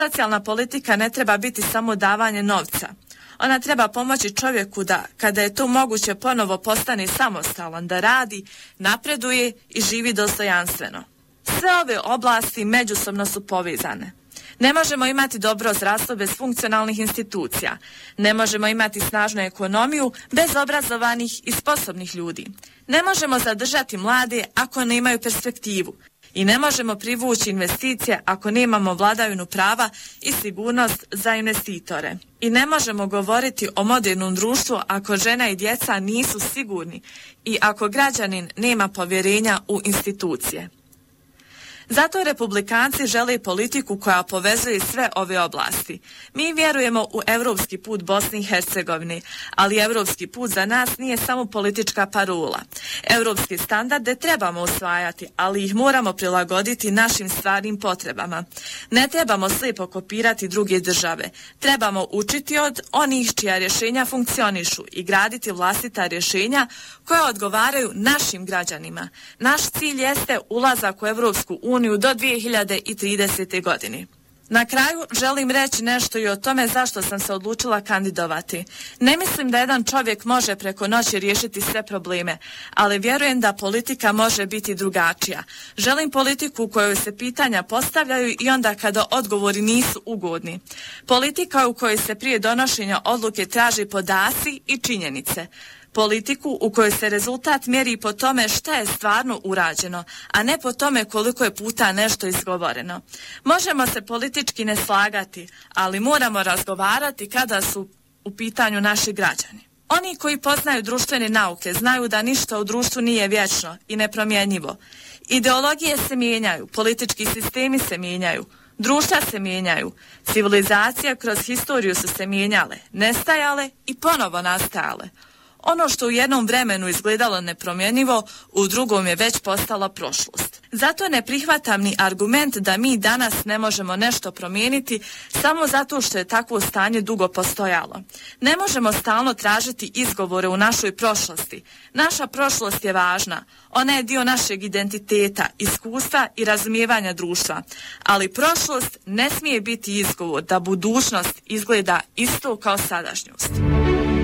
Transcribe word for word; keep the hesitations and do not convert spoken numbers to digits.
Socijalna politika ne treba biti samo davanje novca. Ona treba pomoći čovjeku da, kada je to moguće, ponovo postane samostalan, da radi, napreduje i živi dostojanstveno. Sve ove oblasti međusobno su povezane. Ne možemo imati dobro zdravstvo bez funkcionalnih institucija. Ne možemo imati snažnu ekonomiju bez obrazovanih i sposobnih ljudi. Ne možemo zadržati mlade ako ne imaju perspektivu. I ne možemo privući investicije ako nemamo vladavinu prava i sigurnost za investitore. I ne možemo govoriti o modernom društvu ako žena i djeca nisu sigurni i ako građanin nema povjerenja u institucije. Zato republikanci žele politiku koja povezuje sve ove oblasti. Mi vjerujemo u europski put Bosne i Hercegovine, ali europski put za nas nije samo politička parola. Europske standarde trebamo usvajati, ali ih moramo prilagoditi našim stvarnim potrebama. Ne trebamo slijepo kopirati druge države. Trebamo učiti od onih čija rješenja funkcionišu i graditi vlastita rješenja koja odgovaraju našim građanima. Naš cilj jeste ulazak u Europsku uniju do dvije hiljade tridesete. godine. Na kraju želim reći nešto i o tome zašto sam se odlučila kandidovati. Ne mislim da jedan čovjek može preko noći riješiti sve probleme, ali vjerujem da politika može biti drugačija. Želim politiku u kojoj se pitanja postavljaju i onda kada odgovori nisu ugodni. Politika u kojoj se prije donošenja odluke traži podaci i činjenice. Politiku u kojoj se rezultat mjeri po tome šta je stvarno urađeno, a ne po tome koliko je puta nešto izgovoreno. Možemo se politički ne slagati, ali moramo razgovarati kada su u pitanju naši građani. Oni koji poznaju društvene nauke znaju da ništa u društvu nije vječno i nepromjenjivo. Ideologije se mijenjaju, politički sistemi se mijenjaju, društva se mijenjaju, civilizacije kroz historiju su se mijenjale, nestajale i ponovo nastajale. Ono što u jednom vremenu izgledalo nepromjenjivo, u drugom je već postala prošlost. Zato ne prihvatam ni argument da mi danas ne možemo nešto promijeniti samo zato što je takvo stanje dugo postojalo. Ne možemo stalno tražiti izgovore u našoj prošlosti. Naša prošlost je važna. Ona je dio našeg identiteta, iskustva i razumijevanja društva. Ali prošlost ne smije biti izgovor da budućnost izgleda isto kao sadašnjost.